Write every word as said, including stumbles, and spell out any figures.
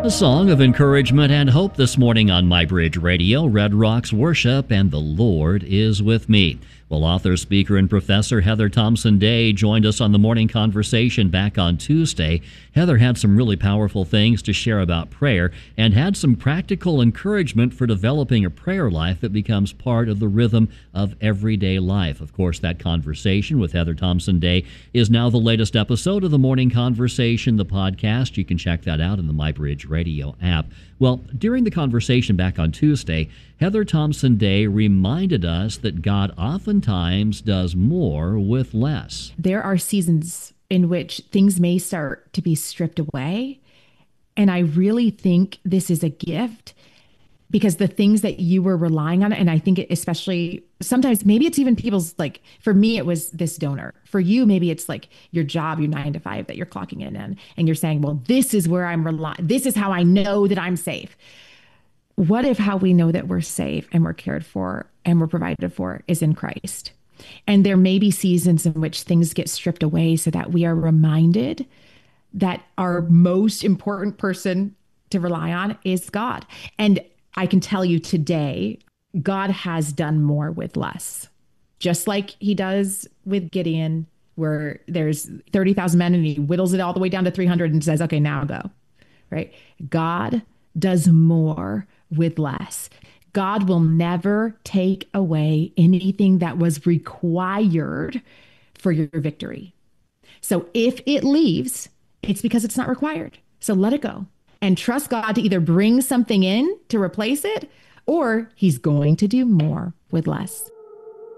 A song of encouragement and hope this morning on My Bridge Radio, Red Rocks Worship, and the Lord is with me. Well, author, speaker, and professor Heather Thompson Day joined us on the morning conversation back on Tuesday. Heather had some really powerful things to share about prayer and had some practical encouragement for developing a prayer life that becomes part of the rhythm of everyday life. Of course, that conversation with Heather Thompson Day is now the latest episode of the Morning Conversation, the podcast. You can check that out in the My Bridge Radio app. Well, during the conversation back on Tuesday, Heather Thompson Day reminded us that God oftentimes does more with less. There are seasons in which things may start to be stripped away. And I really think this is a gift because the things that you were relying on, and I think it especially sometimes, maybe it's even people's, like, for me, it was this donor. For you, maybe it's like your job, your nine to five that you're clocking in and, and you're saying, well, this is where I'm relying. This is how I know that I'm safe. What if how we know that we're safe and we're cared for and we're provided for is in Christ? And there may be seasons in which things get stripped away so that we are reminded that our most important person to rely on is God. And I can tell you today, God has done more with less. Just like he does with Gideon, where there's thirty thousand men and he whittles it all the way down to three hundred and says, okay, now go, right? God does more with less. God will never take away anything that was required for your victory. So if it leaves, it's because it's not required. So let it go and trust God to either bring something in to replace it, or he's going to do more with less.